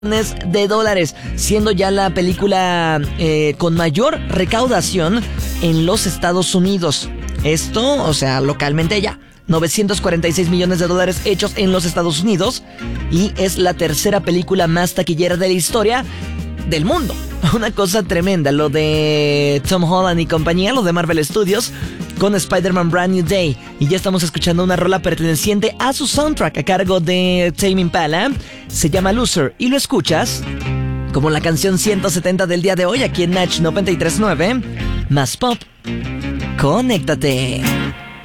de dólares, siendo ya la película con mayor recaudación en los Estados Unidos. Esto, o sea, localmente ya. 946 millones de dólares hechos en los Estados Unidos. Y es la tercera película más taquillera de la historia del mundo. Una cosa tremenda, lo de Tom Holland y compañía, lo de Marvel Studios, con Spider-Man Brand New Day. Y ya estamos escuchando una rola perteneciente a su soundtrack a cargo de Tame Impala. Se llama Loser y lo escuchas como la canción 170 del día de hoy aquí en Natch 93.9. Más pop. Conéctate.